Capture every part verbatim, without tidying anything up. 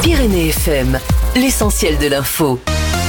Pyrénées F M, l'essentiel de l'info.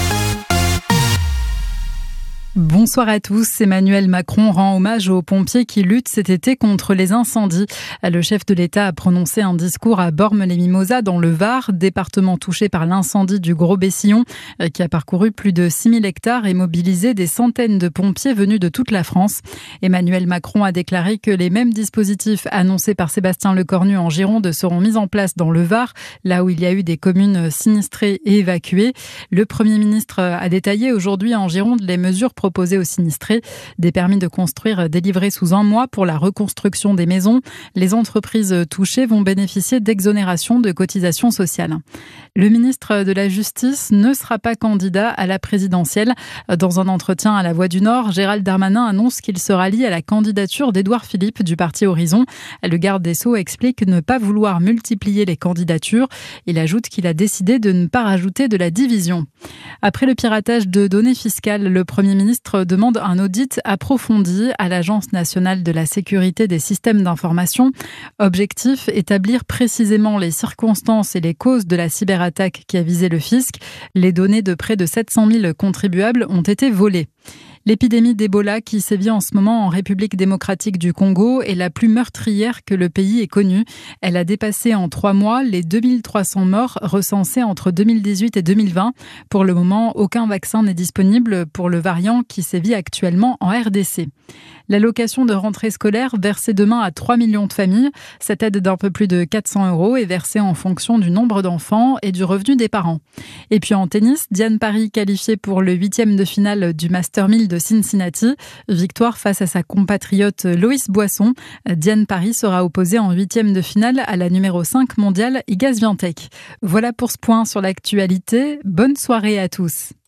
Bonsoir à tous. Emmanuel Macron rend hommage aux pompiers qui luttent cet été contre les incendies. Le chef de l'État a prononcé un discours à Bormes-les-Mimosas dans le Var, département touché par l'incendie du Gros-Bessillon, qui a parcouru plus de six mille hectares et mobilisé des centaines de pompiers venus de toute la France. Emmanuel Macron a déclaré que les mêmes dispositifs annoncés par Sébastien Lecornu en Gironde seront mis en place dans le Var, là où il y a eu des communes sinistrées et évacuées. Le Premier ministre a détaillé aujourd'hui en Gironde les mesures proposées proposés aux sinistrés, des permis de construire délivrés sous un mois pour la reconstruction des maisons. Les entreprises touchées vont bénéficier d'exonérations de cotisations sociales. Le ministre de la Justice ne sera pas candidat à la présidentielle. Dans un entretien à La Voix du Nord, Gérald Darmanin annonce qu'il se rallie à la candidature d'Édouard Philippe du parti Horizon. Le garde des Sceaux explique ne pas vouloir multiplier les candidatures. Il ajoute qu'il a décidé de ne pas rajouter de la division. Après le piratage de données fiscales, le Premier ministre demande un audit approfondi à l'Agence nationale de la sécurité des systèmes d'information. Objectif, établir précisément les circonstances et les causes de la cyberattaque qui a visé le fisc. Les données de près de sept cent mille contribuables ont été volées. L'épidémie d'Ebola qui sévit en ce moment en République démocratique du Congo est la plus meurtrière que le pays ait connue. Elle a dépassé en trois mois les deux mille trois cents morts recensés entre deux mille dix-huit et deux mille vingt. Pour le moment, aucun vaccin n'est disponible pour le variant qui sévit actuellement en R D C. L'allocation de rentrée scolaire versée demain à trois millions de familles. Cette aide d'un peu plus de quatre cents euros est versée en fonction du nombre d'enfants et du revenu des parents. Et puis en tennis, Diane Parry qualifiée pour le huitième de finale du Master mille de Cincinnati. Victoire face à sa compatriote Loïs Boisson. Diane Parry sera opposée en huitième de finale à la numéro cinq mondiale Iga Swiatek. Voilà pour ce point sur l'actualité. Bonne soirée à tous.